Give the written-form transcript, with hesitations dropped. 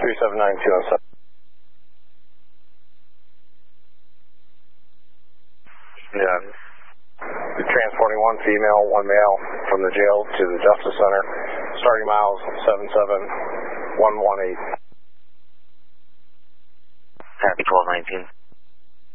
379-217. Yeah. Transporting one female, one male from the jail to the Justice Center. Starting miles 77118. Happy 1219.